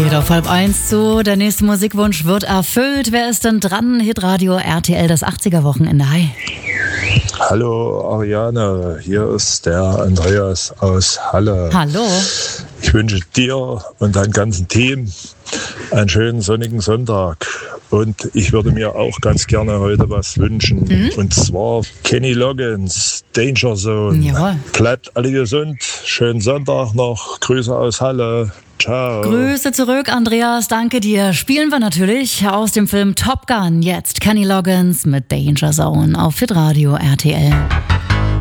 Geht auf 12:30 zu. Der nächste Musikwunsch wird erfüllt. Wer ist denn dran? Hitradio RTL, das 80er-Wochenende. Hi. Hallo Ariane, hier ist der Andreas aus Halle. Hallo. Ich wünsche dir und deinem ganzen Team einen schönen sonnigen Sonntag. Und ich würde mir auch ganz gerne heute was wünschen. Und zwar Kenny Loggins, Danger Zone. Jawohl. Bleibt alle gesund. Schönen Sonntag noch. Grüße aus Halle. Ciao. Grüße zurück, Andreas. Danke dir. Spielen wir natürlich aus dem Film Top Gun. Jetzt Kenny Loggins mit Danger Zone auf Hitradio RTL.